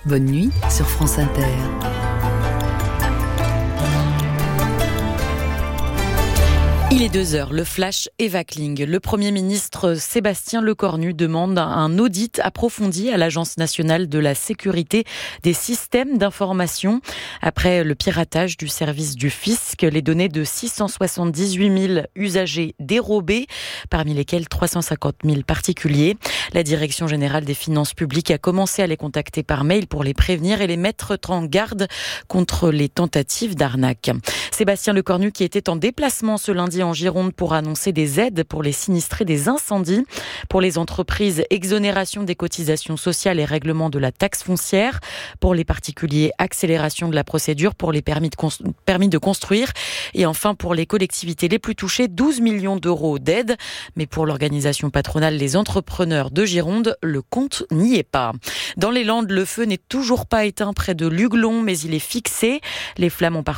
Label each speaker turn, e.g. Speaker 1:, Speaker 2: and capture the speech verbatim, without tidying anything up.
Speaker 1: Bonne nuit sur France Inter.
Speaker 2: Il est deux heures, le flash Eva Kling. Le Premier ministre Sébastien Lecornu demande un audit approfondi à l'Agence nationale de la sécurité des systèmes d'information. Après le piratage du service du fisc, les données de six cent soixante-dix-huit mille usagers dérobées, parmi lesquels trois cent cinquante mille particuliers. La Direction générale des finances publiques a commencé à les contacter par mail pour les prévenir et les mettre en garde contre les tentatives d'arnaque. Sébastien Lecornu, qui était en déplacement ce lundi en Gironde pour annoncer des aides pour les sinistrés des incendies. Pour les entreprises, exonération des cotisations sociales et règlement de la taxe foncière. Pour les particuliers, accélération de la procédure pour les permis de, cons- permis de construire. Et enfin, pour les collectivités les plus touchées, douze millions d'euros d'aide. Mais pour l'organisation patronale Les Entrepreneurs de Gironde, le compte n'y est pas. Dans les Landes, le feu n'est toujours pas éteint près de Luglon, mais il est fixé. Les flammes ont parcouru